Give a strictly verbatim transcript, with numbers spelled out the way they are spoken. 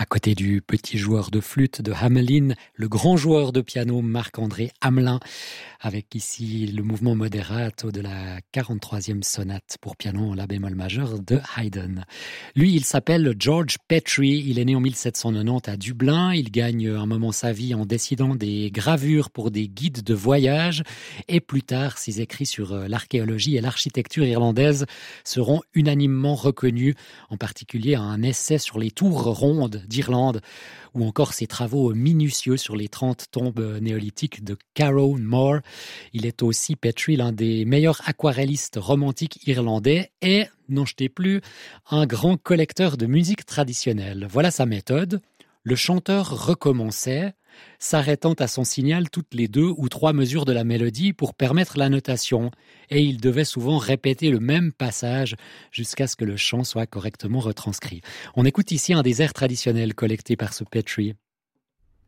À côté du petit joueur de flûte de Hamelin, le grand joueur de piano Marc-André Hamelin, avec ici le mouvement moderato de la quarante-troisième sonate pour piano en la bémol majeur de Haydn. Lui, il s'appelle George Petrie, il est né en mille sept cent quatre-vingt-dix à Dublin, il gagne un moment sa vie en dessinant des gravures pour des guides de voyage, et plus tard, ses écrits sur l'archéologie et l'architecture irlandaise seront unanimement reconnus, en particulier un essai sur les tours rondes d'Irlande, ou encore ses travaux minutieux sur les trente tombes néolithiques de Carrow Moor. Il est aussi, Petrie, l'un des meilleurs aquarellistes romantiques irlandais et, n'en jetez plus, un grand collecteur de musique traditionnelle. Voilà sa méthode. Le chanteur recommençait, s'arrêtant à son signal toutes les deux ou trois mesures de la mélodie pour permettre la notation, et il devait souvent répéter le même passage jusqu'à ce que le chant soit correctement retranscrit. On écoute ici un des airs traditionnels collectés par ce Petrie.